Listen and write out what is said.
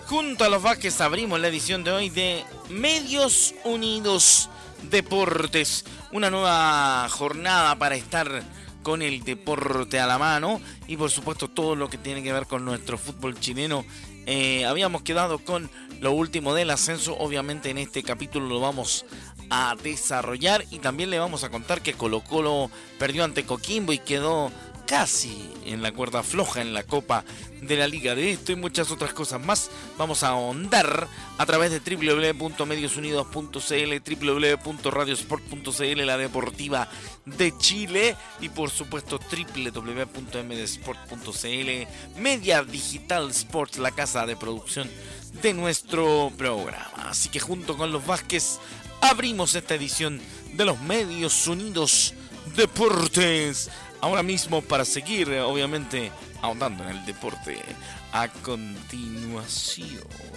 Junto a los Vázquez abrimos la edición de hoy de Medios Unidos Deportes. Una nueva jornada para estar con el deporte a la mano y por supuesto todo lo que tiene que ver con nuestro fútbol chileno. Habíamos quedado con lo último del ascenso. Obviamente en este capítulo lo vamos a desarrollar y también le vamos a contar que Colo-Colo perdió ante Coquimbo y quedó casi en la cuerda floja en la Copa de la Liga. De esto y muchas otras cosas más vamos a ahondar a través de www.mediosunidos.cl, www.radiosport.cl, la deportiva de Chile, y por supuesto www.mdsport.cl, Media Digital Sports, la casa de producción de nuestro programa. Así que junto con los Vázquez abrimos esta edición de los Medios Unidos Deportes. Ahora mismo para seguir, obviamente, ahondando en el deporte a continuación.